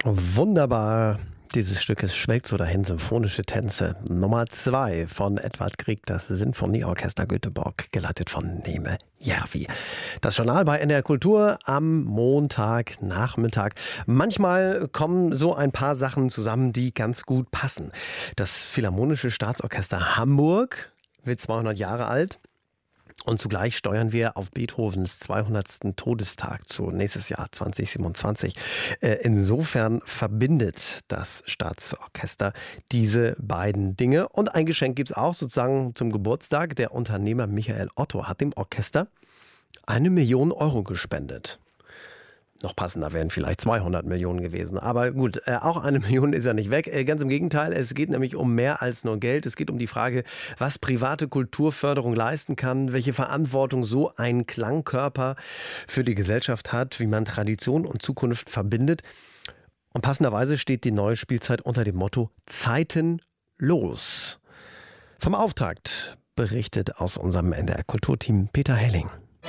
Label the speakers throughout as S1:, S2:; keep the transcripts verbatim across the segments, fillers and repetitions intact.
S1: Wunderbar. Dieses Stück ist Schwelgt so dahin, symphonische Tänze. Nummer zwei von Edvard Grieg, das Sinfonieorchester Göteborg, geleitet von Neeme Järvi. Das Journal bei N D R Kultur am Montagnachmittag. Manchmal kommen so ein paar Sachen zusammen, die ganz gut passen. Das Philharmonische Staatsorchester Hamburg wird zweihundert Jahre alt. Und zugleich steuern wir auf Beethovens zweihundertsten Todestag zu, nächstes Jahr zwanzig siebenundzwanzig. Insofern verbindet das Staatsorchester diese beiden Dinge. Und ein Geschenk gibt es auch sozusagen zum Geburtstag. Der Unternehmer Michael Otto hat dem Orchester eine Million Euro gespendet. Noch passender wären vielleicht zweihundert Millionen gewesen. Aber gut, äh, auch eine Million ist ja nicht weg. Äh, ganz im Gegenteil, es geht nämlich um mehr als nur Geld. Es geht um die Frage, was private Kulturförderung leisten kann, welche Verantwortung so ein Klangkörper für die Gesellschaft hat, wie man Tradition und Zukunft verbindet. Und passenderweise steht die neue Spielzeit unter dem Motto Zeiten los. Vom Auftakt berichtet aus unserem N D R Kulturteam Peter Helling.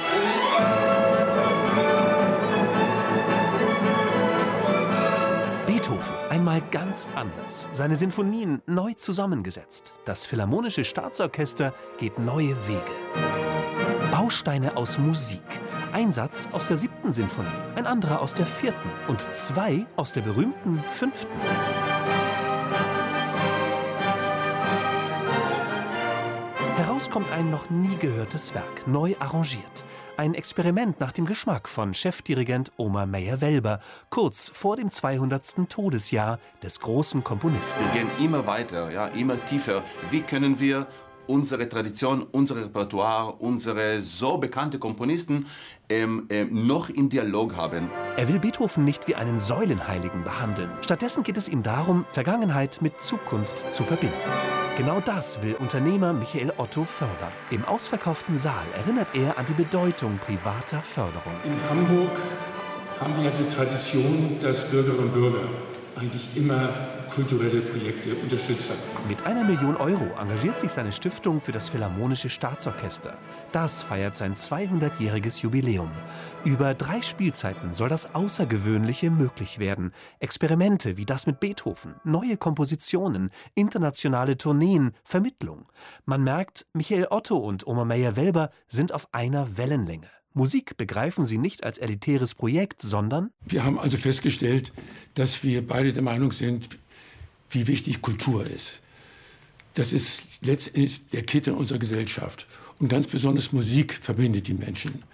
S2: Beethoven, einmal ganz anders. Seine Sinfonien neu zusammengesetzt. Das Philharmonische Staatsorchester geht neue Wege. Bausteine aus Musik. Ein Satz aus der siebten Sinfonie, ein anderer aus der vierten und zwei aus der berühmten fünften. Heraus kommt ein noch nie gehörtes Werk, neu arrangiert. Ein Experiment nach dem Geschmack von Chefdirigent Omer Meyer-Welber, kurz vor dem zweihundertsten Todesjahr des großen Komponisten.
S3: Wir gehen immer weiter, ja, immer tiefer. Wie können wir unsere Tradition, unser Repertoire, unsere so bekannte Komponisten ähm, ähm, noch im Dialog haben?
S2: Er will Beethoven nicht wie einen Säulenheiligen behandeln. Stattdessen geht es ihm darum, Vergangenheit mit Zukunft zu verbinden. Genau das will Unternehmer Michael Otto fördern. Im ausverkauften Saal erinnert er an die Bedeutung privater Förderung.
S4: In Hamburg haben wir die Tradition, dass Bürgerinnen und Bürger eigentlich immer kulturelle Projekte unterstützt haben.
S2: Mit einer Million Euro engagiert sich seine Stiftung für das Philharmonische Staatsorchester. Das feiert sein zweihundertjähriges Jubiläum. Über drei Spielzeiten soll das Außergewöhnliche möglich werden. Experimente wie das mit Beethoven, neue Kompositionen, internationale Tourneen, Vermittlung. Man merkt, Michael Otto und Omer Meyer-Welber sind auf einer Wellenlänge. Musik begreifen sie nicht als elitäres Projekt, sondern...
S4: Wir haben also festgestellt, dass wir beide der Meinung sind, wie wichtig Kultur ist. Das ist letztendlich der Kit unserer Gesellschaft. Und ganz besonders Musik verbindet die Menschen.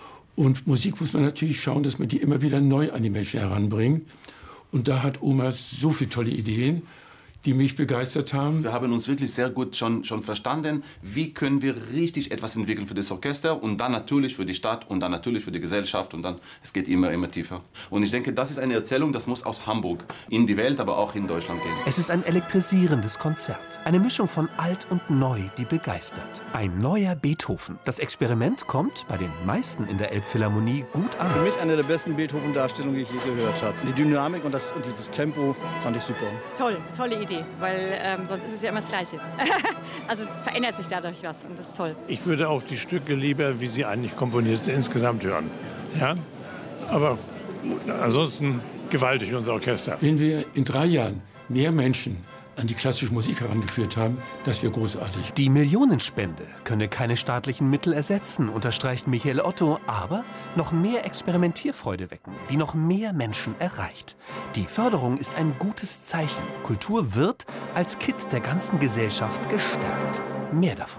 S4: Und Musik muss man natürlich schauen, dass man die immer wieder neu an die Menschen heranbringt. Und da hat Omer so viele tolle Ideen, die mich begeistert haben.
S3: Wir haben uns wirklich sehr gut schon, schon verstanden, wie können wir richtig etwas entwickeln für das Orchester und dann natürlich für die Stadt und dann natürlich für die Gesellschaft und dann, es geht immer, immer tiefer. Und ich denke, das ist eine Erzählung, das muss aus Hamburg in die Welt, aber auch in Deutschland gehen.
S2: Es ist ein elektrisierendes Konzert. Eine Mischung von alt und neu, die begeistert. Ein neuer Beethoven. Das Experiment kommt bei den meisten in der Elbphilharmonie gut an.
S5: Für mich eine der besten Beethoven-Darstellungen, die ich je gehört habe. Die Dynamik und, das, und dieses Tempo fand ich super.
S6: Toll, tolle Idee. Weil ähm, sonst ist es ja immer das Gleiche. Also es verändert sich dadurch was und das ist toll.
S7: Ich würde auch die Stücke lieber, wie sie eigentlich komponiert sind, insgesamt hören. Ja? Aber ansonsten gewaltig unser Orchester.
S4: Wenn wir in drei Jahren mehr Menschen an die klassische Musik herangeführt haben, das wäre großartig.
S2: Die Millionenspende könne keine staatlichen Mittel ersetzen, unterstreicht Michael Otto, aber noch mehr Experimentierfreude wecken, die noch mehr Menschen erreicht. Die Förderung ist ein gutes Zeichen. Kultur wird als Kit der ganzen Gesellschaft gestärkt. Mehr davon.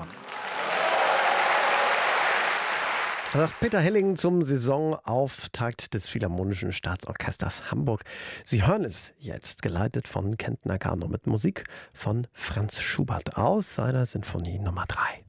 S1: Das sagt Peter Helling zum Saisonauftakt des Philharmonischen Staatsorchesters Hamburg. Sie hören es jetzt, geleitet von Kent Nagano mit Musik von Franz Schubert aus seiner Sinfonie Nummer drei.